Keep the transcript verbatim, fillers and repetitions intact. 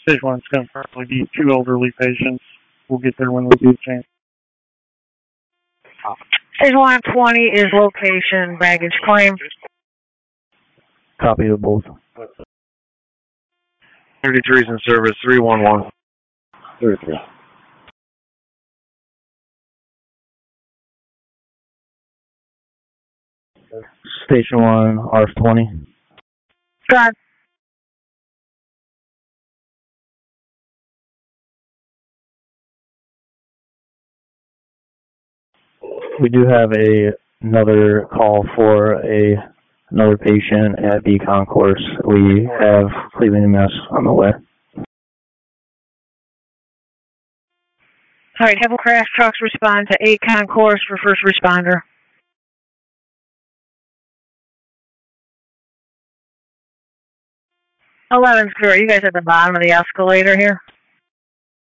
Stage one is going to probably be two elderly patients. We'll get there when we do change. Stage one twenty is location baggage claim. Copy of both. thirty-three's in service, three one one. thirty-three. Station one, R F twenty. Go ahead. We do have a another call for a another patient at the concourse. We have Cleveland M S on the way. All right, have a crash trucks respond to eight concourse for first responder. eleven's clear. Are you guys at the bottom of the escalator here?